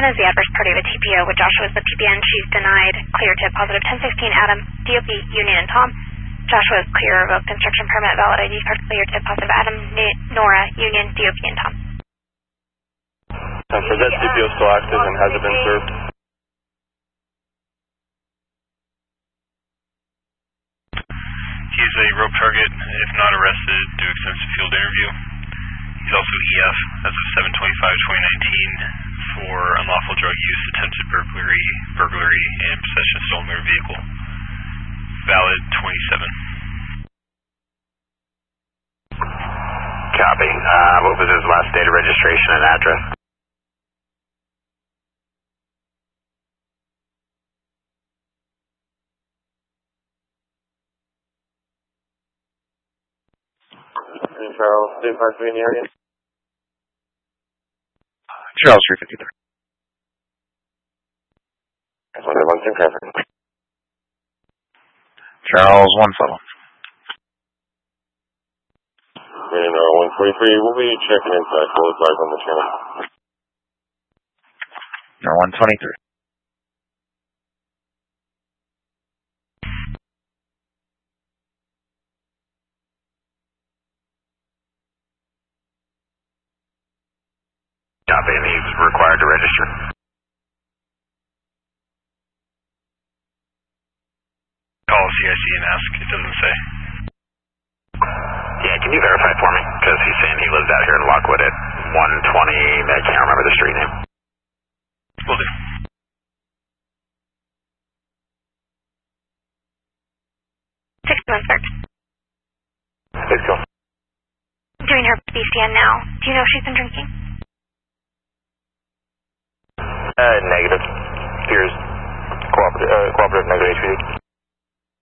is the adverse party of a TPO, with Joshua as the PPN. She's denied clear tip positive 1016 Adam, DOP, Union, and Tom. Joshua is clear, revoked instruction permit, valid ID card, clear tip positive Adam, Nora, Union, DOP, and Tom. So that TPO still active and hasn't been served. He's a rope target. If not arrested, do extensive field interview. He's also EF as of 7/25/2019 for unlawful drug use, attempted burglary, and possession of stolen motor vehicle. Valid 27. Copy. What was his last date of registration and address? Charles, 353 in the area? Charles 353. That's 112 traffic. Charles 1 And 143, we'll be checking inside, full advice on the channel. 123. Copy, and he's required to register. Call CIC and ask. It doesn't say. Yeah, can you verify for me? Because he's saying he lives out here in Lockwood at 120, I can't remember the street name. Will do. Six months search. Let's go. Doing her BCN now. Do you know if she's been drinking? Negative. Here's cooperative negative HPD.